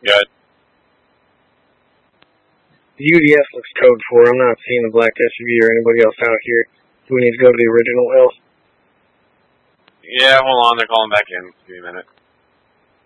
Good. The UDS looks code 4. I'm not seeing the black SUV or anybody else out here. Do we need to go to the original L? Yeah, hold on. They're calling back in. Give me a minute.